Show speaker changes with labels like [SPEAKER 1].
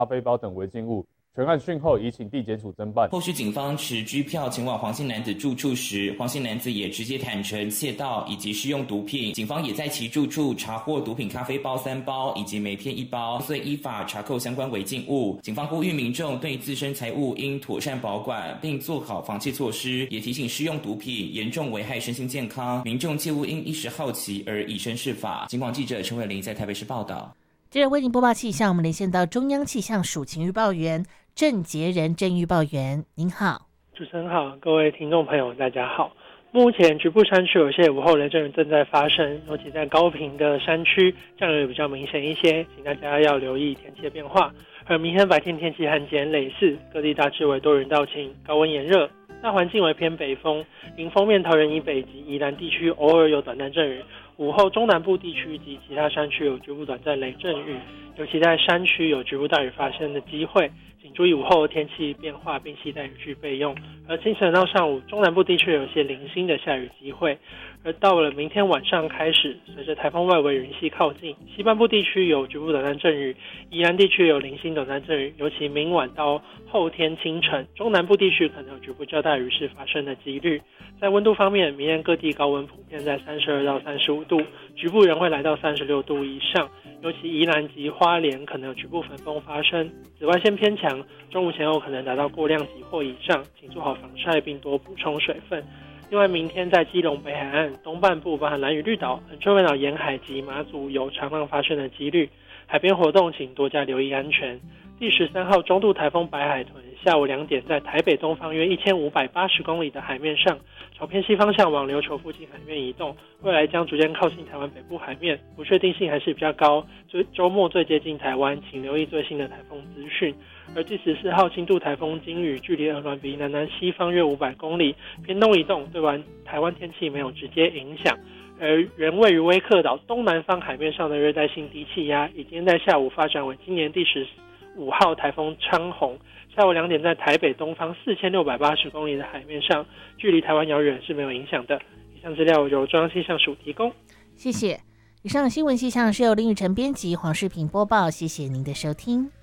[SPEAKER 1] 咖啡包等违禁物。全案讯后已请地检署侦办。
[SPEAKER 2] 后续警方持拘票前往黄姓男子住处时，黄姓男子也直接坦承窃盗以及施用毒品。警方也在其住处查获毒品咖啡包3包以及梅片1包，遂依法查扣相关违禁物。警方呼吁民众对自身财物应妥善保管，并做好防窃措施，也提醒施用毒品严重危害身心健康，民众切勿因一时好奇而以身试法。警广记者陈伟玲在台北市报道。
[SPEAKER 3] 接着为您播报气象，我们连线到中央气象署情预报员郑杰仁郑预报员，您好。
[SPEAKER 4] 主持人好，各位听众朋友大家好。目前局部山区有些午后雷阵雨正在发生，尤其在高屏的山区降雨比较明显一些，请大家要留意天气的变化。而明天白天天气和今天类似，各地大致为多云到晴，高温炎热，大环境为偏北风，迎风面桃园以北及宜兰地区偶尔有短暂阵雨，午后中南部地区及其他山区有局部短暂雷阵雨，尤其在山区有局部大雨发生的机会，请注意午后天气变化并携带雨具备用。而清晨到上午，中南部地区有些零星的下雨机会，而到了明天晚上开始，随着台风外围云系靠近，西半部地区有局部短暂阵雨，宜兰地区有零星短暂阵雨，尤其明晚到后天清晨，中南部地区可能有局部较大雨势发生的几率。在温度方面，明天各地高温普遍在32到35度，局部仍会来到36度以上，尤其宜兰及花莲可能有局部焚风发生。紫外线偏强，中午前后可能达到过量级或以上，请做好防晒并多补充水分。另外，明天在基隆北海岸东半部，包含兰屿绿岛、恒春半岛沿海及马祖有长浪发生的几率，海边活动请多加留意安全。第13号中度台风白海豚下午2点在台北东方约1580公里的海面上，朝偏西方向往琉球附近海面移动，未来将逐渐靠近台湾北部海面，不确定性还是比较高，周末最接近台湾，请留意最新的台风资讯。而第14号轻度台风金羽距离鹅銮鼻南西方约500公里，偏东移动，对台湾天气没有直接影响。而原位于威克岛东南方海面上的热带性低气压，已经在下午发展为今年第15号台风昌宏，下午2点在台北东方4680公里的海面上，距离台湾遥远是没有影响的。以上资料由中央气象署提供。
[SPEAKER 3] 谢谢。以上新闻气象是由林雨晨编辑，黄世平播报，谢谢您的收听。